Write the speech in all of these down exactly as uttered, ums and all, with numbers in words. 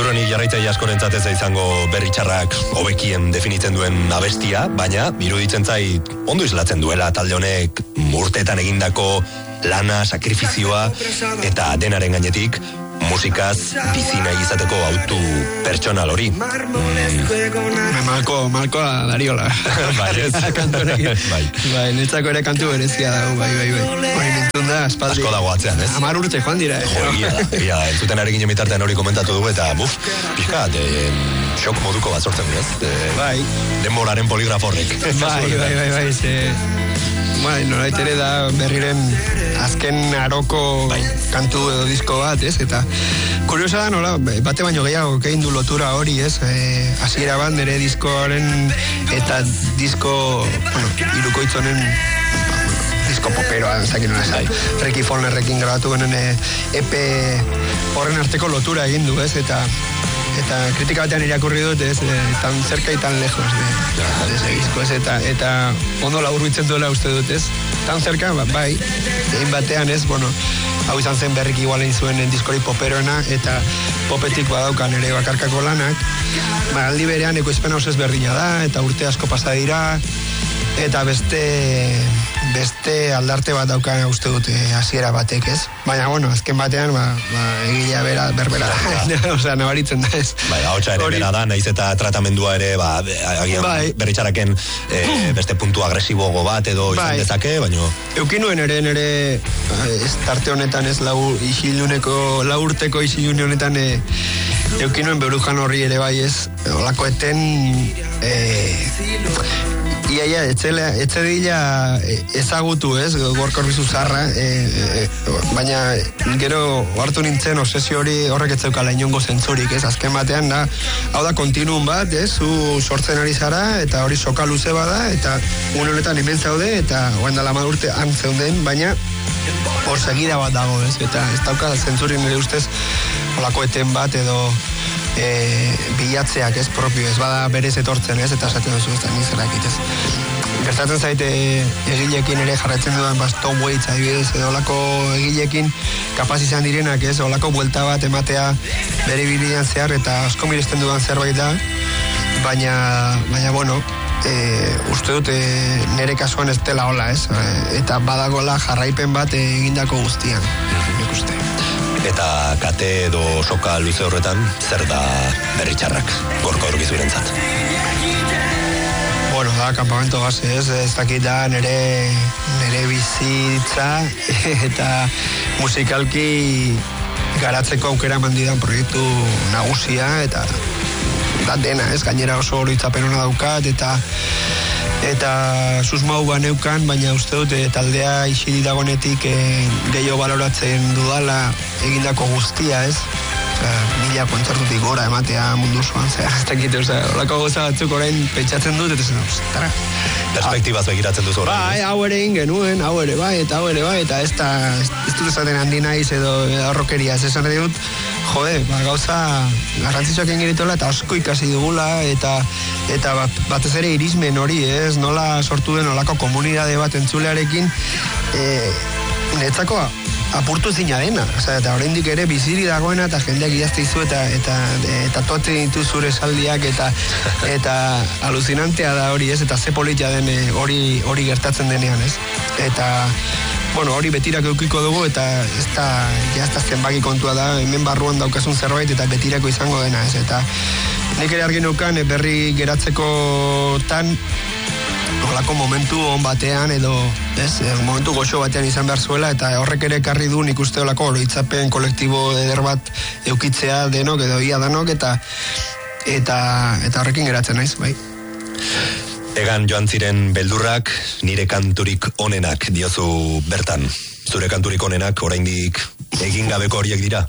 Ziurreni jarraitzaile askorentzat ez da izango berri txarrak hobekien definitzen duen abestia, baina iruditzen zait ondo islatzen duela talde honek urteetan egindako lana, sakrifizioa eta denaren gainetik musikaz bizi nahi izateko autu pertsonal hori. Mm. Malko, malko dariola. Bai, ez. Bai. Bai, netzako ere kantu berezia dago, bai, bai, bai. Hori nintzen da, espaldi. Asko dago atzean, ez? Amar urte joan dira. Jo, egia da, egia da. Entzuten arekin emitartean hori komentatu dugu, eta buf, pixkat, eh, xok moduko bat sortzen du, ez? Eh, bai. Denboraren poligraforrek. Bai, bai, bai, bai, ze... Bai, nolait ere da berriren azken aroko bai. Kantu edo disko bat, ez? Eta kuriosa da nola, bate baino gehiago kein du lotura hori, ez? E, hasiera bat nire diskoaren eta disko, bueno, irukoitzonen disko poperoa, zakin nola zai. Ricky Follnerrekin grabatu benen E P horren arteko lotura egin du, ez? Eta eta kritika batean irakurri dut, ez, e, tan cerca y tan lejos de, de ese disco, ez, eta, eta ondo laburbitzen duela uste dut, ez, tan cerca, ba, bai, egin batean, ez, bueno, hau izan zen berrik igualen zuen diskori poperoena, eta popetik badaukan ere bakarkako lanak, ba, aldi berean ekoizpen hausez berdina da, eta urte asko pasa dira, eta beste beste aldarte bat daukan uste dute hasiera batek, ez? Baina, bueno, azken batean, ba, ba egilea bera, berbera da. Osea, nabaritzen da, ez? Bai, ahotsa ere bera da, nahiz eta tratamendua ere, ba, agian bai. Berritxaraken e, beste puntu agresibogo bat edo izan bai. Dezake, baina... Eukinuen ere, nere, ez tarte honetan, ez lau isiluneko, lau urteko isilune honetan, e, eukinuen berujan horri ere bai, ez? Olako eten... E, Ia, ia, etxedila ezagutu, ez, gorkor bizu zarra, e, e, baina gero hartu nintzen obsesio hori horrek etzeukala inongo zentzurik, ez, azken batean, da, hau da kontinuum bat, ez, zu sortzen ari zara, eta hori soka luze bada, eta une honetan hemen zaude, eta oen dala madurte han zeuden, baina hor segida bat dago, ez, eta ez dauka zentzurik nire ustez, olako eten bat edo... E, bilatzeak ez propio, ez bada berez etortzen, ez, eta esaten duzu ez da nizerak itez. Gertatzen zaite egilekin ere jarraitzen dudan, bas, Tom Waits adibidez, edo olako egilekin kapaz izan direnak, ez, olako buelta bat ematea bere bidean zehar, eta asko miresten dudan zerbait da, baina, baina, bueno, e, uste dut e, nire kasuan ez dela hola, ez, e, eta badagola jarraipen bat egindako guztian, nik uste. Eta kate edo soka luze horretan, zer da berri txarrak, gorka urgizurentzat? Bueno, da, kampamento gaze, ez, ez dakit da nere, nere bizitza eta musikalki garatzeko aukera mandidan proiektu nagusia, eta da dena, ez, gainera oso oroitzapen hona daukat, eta eta susmau baneukan, baina uste dute taldea isili dagonetik e, gehiago baloratzen dudala egindako guztia, ez? Osea, mila kontzertutik gora ematea mundu zuan, zera, ez dakit, osea, olako goza batzuk orain pentsatzen dut, eta zen, ostara. Perspektibaz begiratzen duzu orain. Bai, hau ere ingenuen, hau ere bai, eta hau ere bai, eta ez da, ez dut esaten handi naiz edo arrokeria, ez esan dut, jode, ba, gauza garrantzitsuak engiritola eta asko ikasi dugula, eta eta bat, batez ere irismen hori, ez, nola sortu den olako komunidade bat entzulearekin, e, netzako apurtu zina dena, osea, eta oraindik ere biziri dagoena, eta jendeak idazte izu, eta eta eta toate ditu zure saldiak, eta eta aluzinantea da hori, ez, eta ze politia den hori hori gertatzen denean, ez, eta bueno, hori betirako eukiko dugu, eta ez da, ja ez da zenbaki kontua da, hemen barruan daukazun zerbait, eta betirako izango dena, ez, eta nik ere argi neukan berri geratzeko tan, olako momentu on batean, edo, ez, momentu goxo batean izan behar zuela, eta horrek ere ekarri du nik uste olako oroitzapen kolektibo eder bat eukitzea denok, edo ia denok, eta, eta, eta horrekin geratzen naiz, bai. Egan joan ziren beldurrak, nire kanturik onenak diozu bertan. Zure kanturik onenak oraindik egin gabeko horiek dira?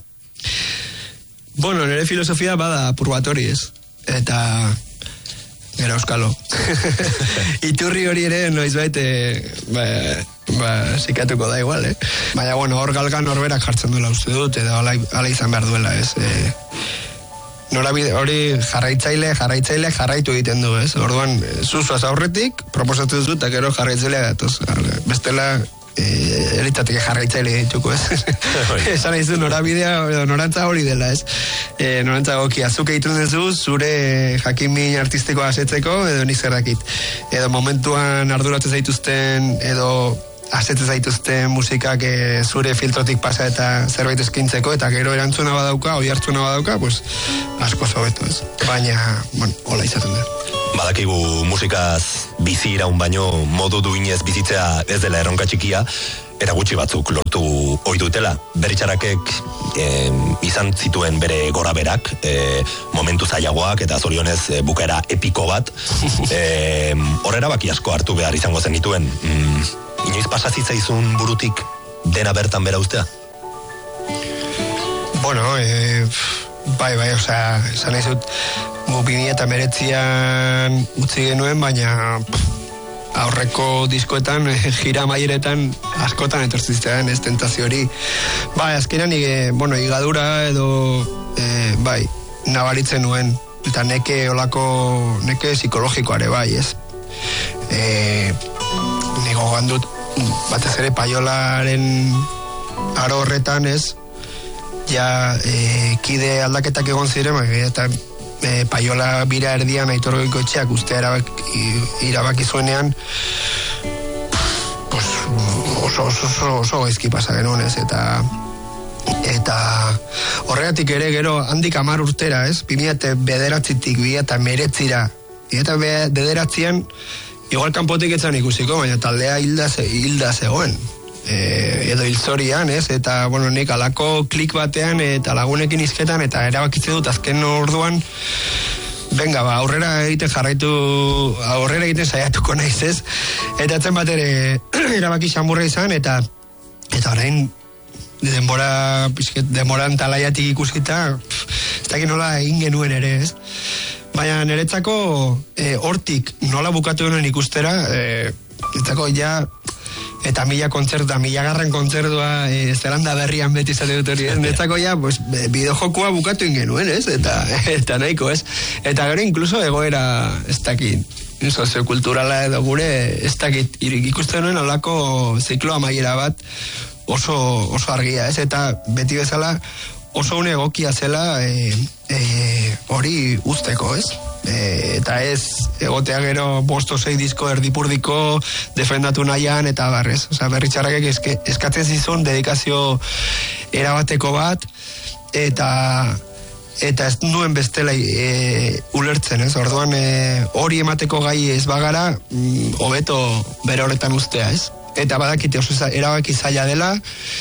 Bueno, nire filosofia bada purgatori, ez? Eta Era euskalo. Iturri hori ere, noiz baite, ba, ba, sikatuko da igual, eh? Baina, bueno, hor galgan horberak jartzen duela uste dut, edo ala, ala izan behar duela, ez? E, norabide, hori jarraitzaile, jarraitzaile jarraitu egiten du, ez? Orduan, zuzuaz aurretik, proposatu dut, eta gero jarraitzailea datoz. Bestela, eh, eritateke jarraitzaile dituko, ez? Esan nahi zu, norabidea, edo norantza hori dela, ez? E, norantza gokia, zuk egiten duzu, zure jakinmin artistikoa asetzeko, edo nik zerrakit. Edo momentuan arduratzen zaituzten, edo asetzen zaituzten musikak e, zure filtrotik pasa eta zerbait eskintzeko, eta gero erantzuna badauka, oi hartzuna badauka, pues, asko zobeto, ez? Baina, bueno, hola izaten da. Badakigu musikaz bizi iraun baino modu duinez bizitzea ez dela erronka txikia, eta gutxi batzuk lortu ohi dutela. Berritxarrakek e, izan zituen bere goraberak, e, momentu zailagoak eta zorionez e, bukaera epiko bat. E, horrera baki asko hartu behar izango zen dituen. Mm, inoiz pasazitzaizun burutik dena bertan bera ustea? Bueno, e, bai, bai, osea, esan nahi zut, gu bi mila hemeretzian utzi genuen, baina pff, aurreko diskoetan, gira maieretan askotan etortziztean, ez tentazio hori. Bai, azkenan, e, bueno, igadura edo, e, bai, nabaritzen nuen, eta neke olako, neke psikologikoare, bai, ez. E, Nigo gandut, batez ere paiolaren aro horretan, ez, ja, e, kide aldaketak egon ziren, eta e, paiola bira erdian Aitor Goikoetxeak ustea erabaki, irabaki zuenean, pues, oso, oso, oso, oso gaizki pasa genuen, ez, eta eta horregatik ere gero handik hamar urtera, ez, bi mila bederatzitik bi mila hemeretzira, bi mila bederatzian igual kanpotik etzan ikusiko, baina taldea hilda, hilda zegoen. E, edo hilzorian, ez? Eta, bueno, nik alako klik batean eta lagunekin izketan eta erabakitze dut azken orduan, venga, ba, aurrera egiten jarraitu, aurrera egiten saiatuko naiz, ez? Eta etzen bat ere erabaki xamurra izan, eta eta orain denbora, pizket, denboran talaiatik ikusita, ez dakit nola egin genuen ere, ez? Baina niretzako e, hortik nola bukatu genuen ikustera, e, niretzako ja, eta mila kontzertua, mila garren kontzertua e, Zelanda berrian beti zate dut hori, ez? Niretzako ja, pues, bideojokua bukatu ingenuen, ez? Eta, eta nahiko, ez? Eta gero inkluso egoera ez dakit, soziokulturala edo gure ez dakit, ikusten nuen olako ziklo amaiera bat oso, oso argia, ez? Eta beti bezala oso une egokia zela e, e, hori usteko, ez? E, eta ez egotea gero bosto sei disko erdipurdiko defendatu nahian eta barrez. Osa, Berritxarrakek eske, eskatzen zizun dedikazio erabateko bat eta eta ez nuen bestela e, ulertzen, ez? Orduan e, hori emateko gai ez bagara mm, hobeto bere horretan ustea, ez? Eta badakite oso erabaki zaila dela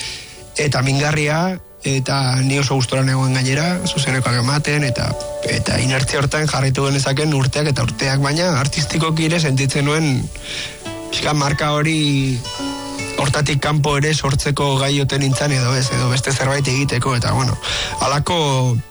eta mingarria eta ni oso gustora negoen gainera, zuzenekoak ematen, eta eta inertzia hortan jarraitu genezaken urteak eta urteak, baina artistikoki ere sentitzen nuen pixka marka hori hortatik kanpo ere sortzeko gai oten nintzen edo ez, edo beste zerbait egiteko, eta bueno, alako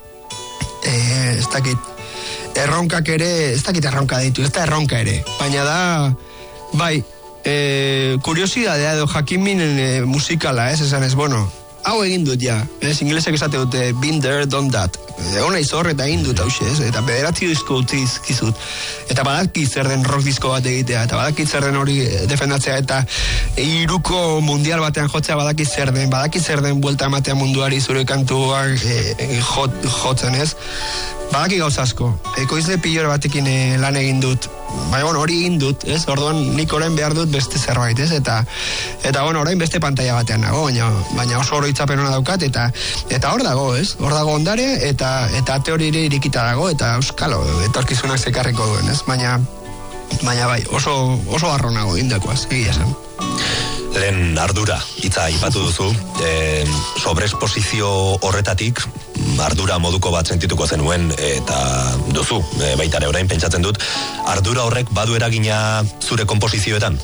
e, ez dakit, erronkak ere, ez dakit erronka ditu, ez da erronka ere, baina da, bai, e, kuriosidadea edo jakinmin e, musikala, ez, esan ez, bueno, hau egin dut ja, ez, ingelesek esate dute been there, done that, hona izor eta egin dut hause, ez, eta bederatzi disko utzi izkizut, eta badakit zer den rock disko bat egitea, eta badakit zer den hori defendatzea, eta hiruko mundial batean jotzea badakit zer den, badakit zer den buelta ematea munduari zure kantuak e, e, jot, jotzen, ez, badakit gauz asko, ekoizle pilore batekin e, lan egin dut, baina, bueno, hori egin dut, ez? Orduan nik orain behar dut beste zerbait, ez? Eta, eta bueno, orain beste pantalla batean nago, baina, baina oso oroitzapen hona daukat, eta eta hor dago, ez? Hor dago ondare, eta eta ate hori ere irikita dago, eta euskalo, etorkizunak zekarriko duen, ez? Baina, baina bai, oso, oso harro nago indakoaz, egia esan. Lehen ardura, hitza aipatu duzu, e, sobreexposizio horretatik, ardura moduko bat sentituko zenuen, eta duzu, e, baitare orain pentsatzen dut, ardura horrek badu eragina zure konposizioetan?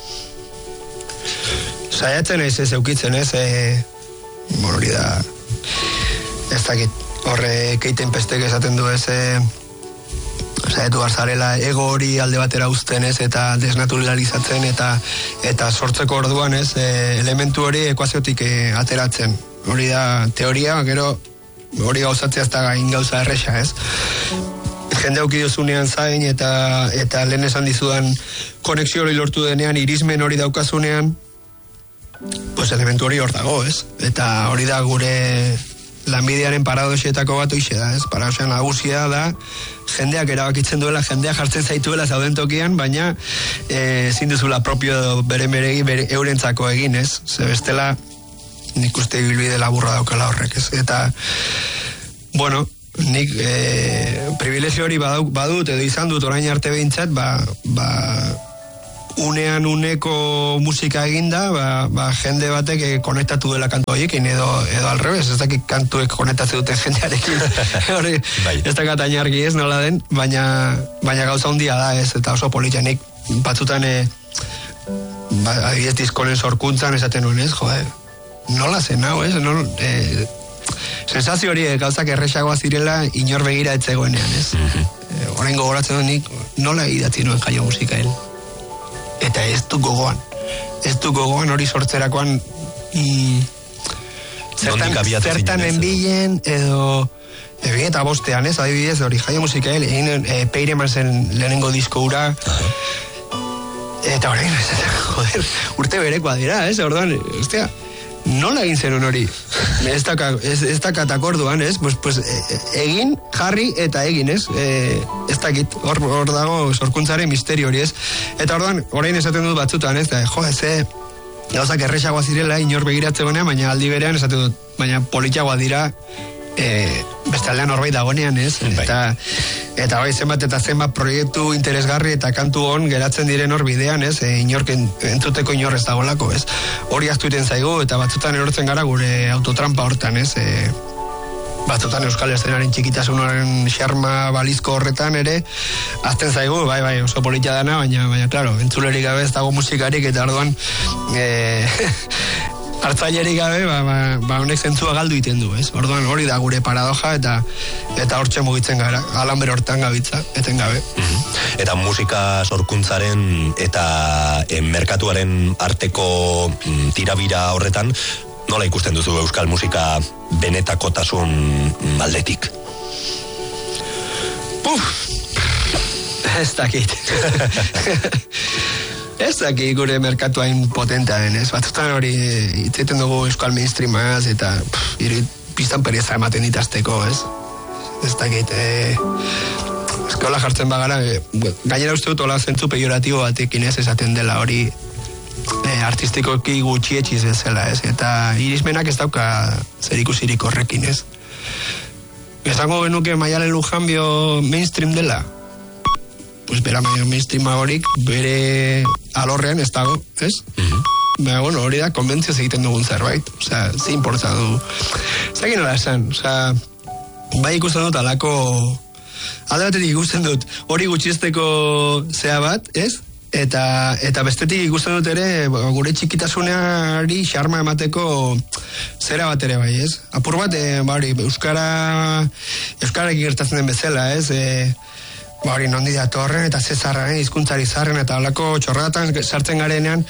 Saiatzen ez ez eukitzen ez, e, bon, hori da, ez dakit, horre keiten pestek esaten du ez, e, saiatu garzarela ego hori alde batera uzten ez, eta desnaturalizatzen, eta eta sortzeko orduan ez, e, elementu hori ekuaziotik e, ateratzen. Hori da teoria, gero hori gauzatzea ez da gain gauza erresa, ez? Jende auki duzunean zain, eta eta lehen esan dizudan konexio hori lortu denean, irismen hori daukazunean, pues elementu hori hor dago, ez? Eta hori da gure lanbidearen paradoxetako bat hoixe da, ez? Paradoxean nagusia da jendeak erabakitzen duela, jendeak jartzen zaituela zauden tokian, baina ezin eh, duzula propio bere meregi bere eurentzako egin, ez? Ze bestela nik uste bilbide laburra daukala horrek, ez? Eta bueno, nik eh, privilegio hori baduk, badut edo izan dut orain arte behintzat, ba, ba unean uneko musika eginda, ba, ba jende batek eh, konektatu dela kantu horiekin edo, edo al revés, ez dakik kantuek konektatzen duten jendearekin hori, ez dakat ainargi ez nola den, baina, baina gauza handia da ez, eta oso politxanik batzutan eh, ba, adibidez diskonen sorkuntzan esaten nuen ez, jode, nola zen hau ez, no, eh, sensazio hori gauzak erresagoa zirela inor begira etzegoenean ez, eh, orain gogoratzen dut nik nola idatzi nuen Jaio musika hel. Eta ez du gogoan. Ez du gogoan hori sortzerakoan mm, zertan, zertan enbilen edo egin eta bostean, ez? Adibidez, hori Jaio musika hel, egin e, Peireman zen lehenengo disko ura. Eta horrein, joder, urte berekoa dira, ez? Orduan, ostia, nola egin zenun hori? Ez dakat akorduan, ez? Pues, pues, egin, jarri eta egin, ez? E, ez dakit, hor, hor dago sorkuntzaren misterio hori, ez? Eta orduan, orain esaten dut batzutan, ez? Da, jo, ez, e, gauzak erresagoa zirela, inor begiratzegonean, baina aldi berean esaten dut, baina politxagoa dira, e, beste aldean horbait dagonean, ez? Eta, eta bai, zenbat eta zenbat proiektu interesgarri eta kantu hon geratzen diren hor bidean, ez? E, inork entzuteko inor ez dagolako, ez? Hori aztuiten zaigu, eta batzutan erortzen gara gure autotrampa hortan, ez? E, batzutan euskal eszenaren txikitasun horren xarma balizko horretan ere, azten zaigu, bai, bai, oso politia dana, baina, baina, klaro, entzulerik gabe ez dago musikarik, eta orduan, e, hartzailerik gabe, ba, ba, ba honek zentzua galdu iten du, ez? Orduan hori da gure paradoja eta eta hortxe mugitzen gara, alan bere hortan gabitza, eten gabe. Mm-hmm. Eta musika sorkuntzaren eta eh, merkatuaren arteko mm, tirabira horretan, nola ikusten duzu euskal musika benetakotasun aldetik? Puf! Ez dakit. Ez daki gure merkatuain potentea den, ez? Batzutan hori itzaiten dugu euskal mainstreamaz eta piztan pereza ematen ditazteko, ez? Ez dakit, e, eskola jartzen bagara, e, gainera uste dut hola zentzu pejoratibo batekin, ez? Esaten dela hori e, artistikoki gutxietxiz bezala, ez? Eta irismenak ez dauka zer ikusirik horrekin, ez? Esango genuke Maialen Lujanbio mainstream dela? Pues bera mainstream horik bere alorrean ez dago, ez? Mm-hmm. Baina, bueno, hori da konbentzioz egiten dugun zerbait. Osea, ze importa du. Zagin nola esan, osea, bai ikusten dut alako, alde batetik ikusten dut hori gutxizteko zea bat, ez? Eta, eta bestetik ikusten dut ere gure txikitasuneari xarma emateko zera bat ere bai, ez? Apur bat, e, bari, euskara euskararekin gertatzen den bezala, ez? E, Ba hori nondi datorren eta zezarren, hizkuntzari zarren eta holako txorratan sartzen garenean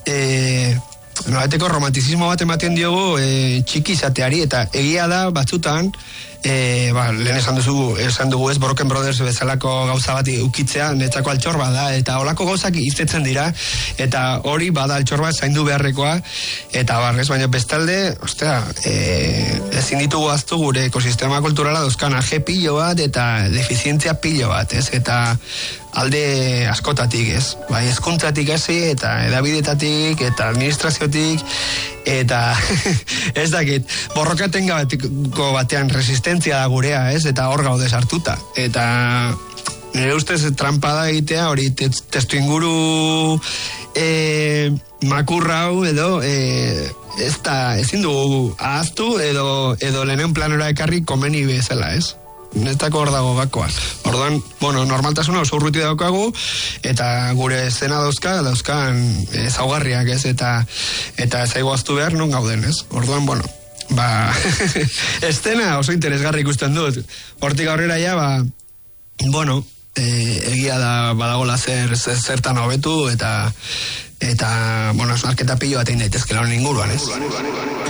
e, nolabaiteko romantizismo bat ematen diogu e, txiki izateari eta egia da batzutan e, ba, lehen esan duzu esan dugu ez Broken Brothers bezalako gauza bat ukitzea netzako altxor bada eta holako gauzak iztetzen dira eta hori bada altxor bat zaindu beharrekoa eta barrez, baina bestalde ostea, e, ezin ditugu aztu gure ekosistema kulturala dauzkan aje pilo bat eta defizientzia pilo bat, ez? Eta alde askotatik, ez? Bai, hezkuntzatik hasi eta edabidetatik eta administraziotik eta ez dakit, borrokaten gabatiko batean resistentzia da gurea, ez? Eta hor gaude sartuta. Eta nire ustez trampada egitea hori testu inguru e, makurra hau edo e, ez da, ezin dugu ahaztu edo, edo lehenen planora ekarri komeni bezala, ez? Netako hor dago gakoa. Orduan, bueno, normaltasuna oso urruti daukagu eta gure zena dauzka, dauzkan ezaugarriak, ez? Eta eta ezaigu aztu behar non gauden, ez? Orduan, bueno, ba estena oso interesgarri ikusten dut. Hortik aurrera ja, ba bueno, e, egia da badagola zer, zer zertan hobetu eta eta, bueno, esnarketa pilo bat egin daitezke lan inguruan, ez?